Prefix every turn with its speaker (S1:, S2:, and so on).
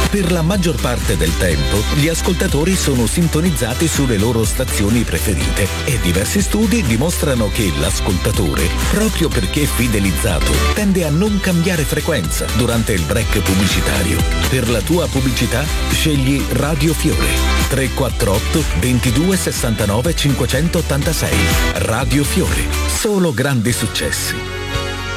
S1: Per la maggior parte del tempo, gli ascoltatori sono sintonizzati sulle loro stazioni preferite e diversi studi dimostrano che l'ascoltatore, proprio perché fidelizzato, tende a non cambiare frequenza durante il break pubblicitario. Per la tua pubblicità, scegli Radio Fiore 348 22 69 586. Radio Fiore, solo grandi successi.